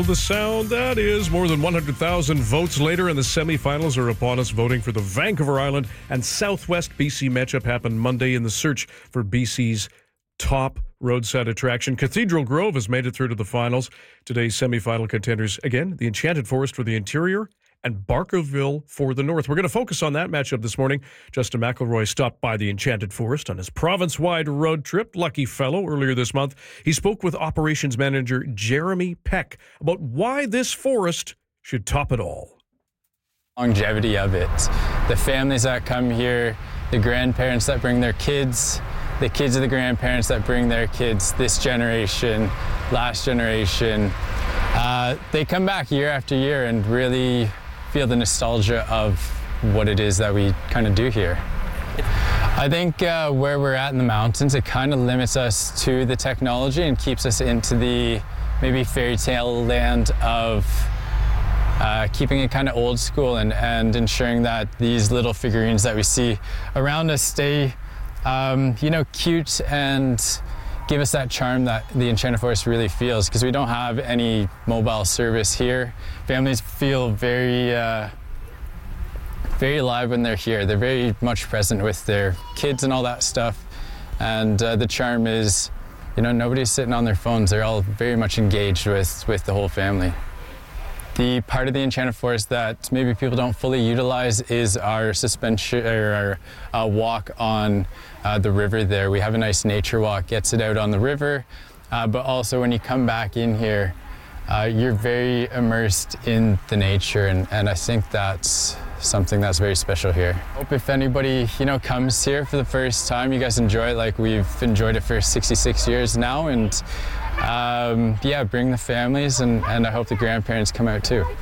The sound, that is. More than 100,000 votes later, and the semifinals are upon us. Voting for the Vancouver Island and Southwest BC matchup happened Monday in the search for BC's top roadside attraction. Cathedral Grove has made it through to the finals. Today's semifinal contenders, again, the Enchanted Forest for the interior and Barkerville for the north. We're going to focus on that matchup this morning. Justin McElroy stopped by the Enchanted Forest on his province-wide road trip. Lucky fellow, earlier this month. He spoke with operations manager Jeremy Peck about why this forest should top it all. Longevity of it. The families that come here, the grandparents that bring their kids, the kids of the grandparents that bring their kids, this generation, last generation. They come back year after year and really feel the nostalgia of what it is that we kind of do here. I think where we're at in the mountains, it kind of limits us to the technology and keeps us into the maybe fairy tale land of keeping it kind of old school and ensuring that these little figurines that we see around us stay, cute and give us that charm that the Enchanted Forest really feels, because we don't have any mobile service here. Families feel very alive when they're here. They're very much present with their kids and all that stuff. And the charm is, nobody's sitting on their phones. They're all very much engaged with the whole family. The part of the Enchanted Forest that maybe people don't fully utilize is our suspension or our walk on the river there. We have a nice nature walk, gets it out on the river, but also when you come back in here, you're very immersed in the nature, and I think that's something that's very special here. Hope if anybody, comes here for the first time, you guys enjoy it like we've enjoyed it for 66 years now, and bring the families, and I hope the grandparents come out too.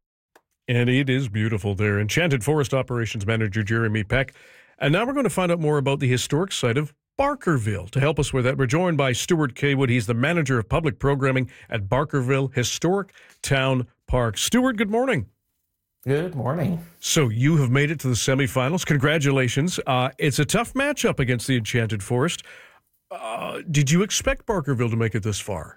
And it is beautiful there. Enchanted Forest Operations Manager Jeremy Peck. And now we're going to find out more about the historic site of Barkerville. To help us with that, we're joined by Stuart Kaywood. He's the Manager of Public Programming at Barkerville Historic Town Park. Stuart, good morning. Good morning. So you have made it to the semifinals. Congratulations. It's a tough matchup against the Enchanted Forest. Did you expect Barkerville to make it this far?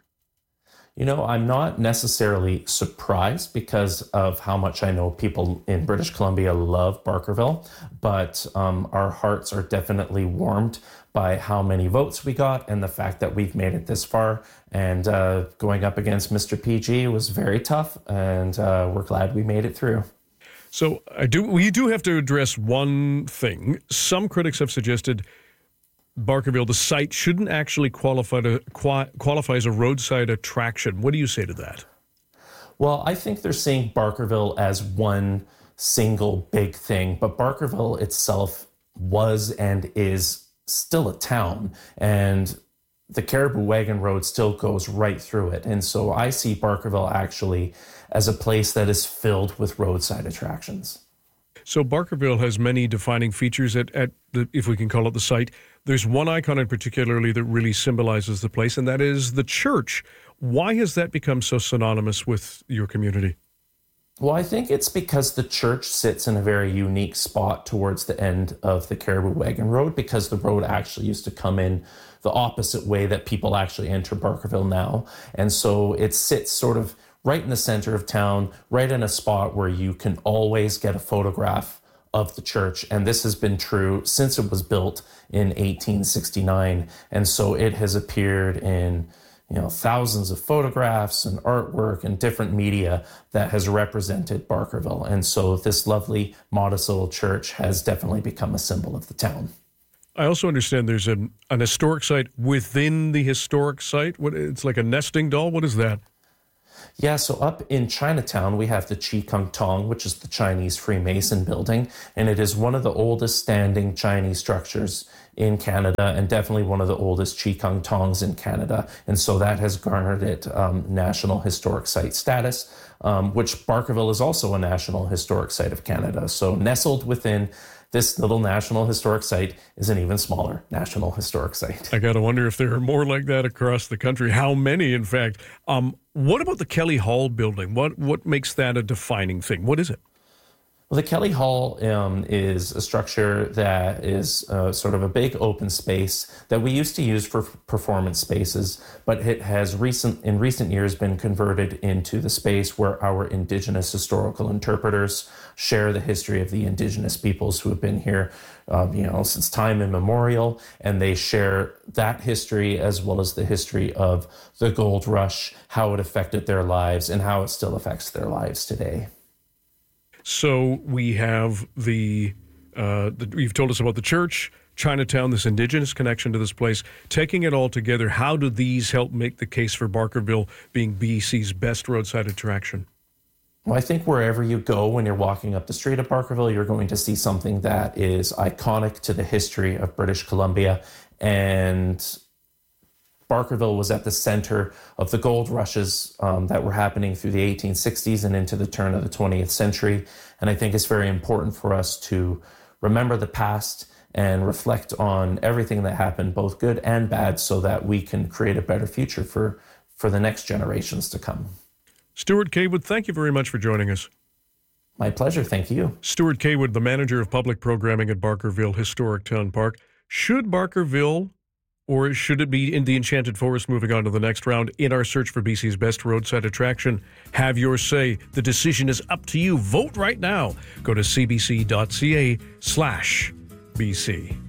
I'm not necessarily surprised because of how much I know people in British Columbia love Barkerville, but our hearts are definitely warmed by how many votes we got and the fact that we've made it this far. And going up against Mr. PG was very tough, and we're glad we made it through. So we do have to address one thing. Some critics have suggested Barkerville, the site, shouldn't actually qualify as a roadside attraction. What do you say to that? Well, I think they're seeing Barkerville as one single big thing, but Barkerville itself was and is still a town, and the Caribou Wagon Road still goes right through it. And so I see Barkerville actually as a place that is filled with roadside attractions. So Barkerville has many defining features at the, if we can call it the site. There's one icon in particularly that really symbolizes the place, and that is the church. Why has that become so synonymous with your community? Well, I think it's because the church sits in a very unique spot towards the end of the Caribou Wagon Road, because the road actually used to come in the opposite way that people actually enter Barkerville now. And so it sits sort of right in the center of town, right in a spot where you can always get a photograph of the church. And this has been true since it was built in 1869. And so it has appeared in thousands of photographs and artwork and different media that has represented Barkerville. And so this lovely, modest little church has definitely become a symbol of the town. I also understand there's an historic site within the historic site. It's like a nesting doll. What is that? Yeah, so up in Chinatown, we have the Chi Kung Tong, which is the Chinese Freemason building, and it is one of the oldest standing Chinese structures in Canada, and definitely one of the oldest Chi Kung Tongs in Canada. And so that has garnered it National Historic Site status, which Barkerville is also a National Historic Site of Canada. So nestled within this little National Historic Site is an even smaller National Historic Site. I got to wonder if there are more like that across the country. How many, in fact? What about the Kelly Hall building? What makes that a defining thing? What is it? Well, the Kelly Hall is a structure that is sort of a big open space that we used to use for performance spaces, but it has in recent years been converted into the space where our Indigenous historical interpreters share the history of the Indigenous peoples who have been here, since time immemorial, and they share that history as well as the history of the gold rush, how it affected their lives, and how it still affects their lives today. So we have you've told us about the church, Chinatown, this Indigenous connection to this place. Taking it all together, how do these help make the case for Barkerville being BC's best roadside attraction? Well, I think wherever you go when you're walking up the street of Barkerville, you're going to see something that is iconic to the history of British Columbia. And Barkerville was at the center of the gold rushes that were happening through the 1860s and into the turn of the 20th century. And I think it's very important for us to remember the past and reflect on everything that happened, both good and bad, so that we can create a better future for the next generations to come. Stuart Cawood, thank you very much for joining us. My pleasure. Thank you. Stuart Cawood, the manager of public programming at Barkerville Historic Town Park. Should Barkerville, or should it be in the Enchanted Forest moving on to the next round in our search for BC's best roadside attraction? Have your say. The decision is up to you. Vote right now. Go to cbc.ca/BC.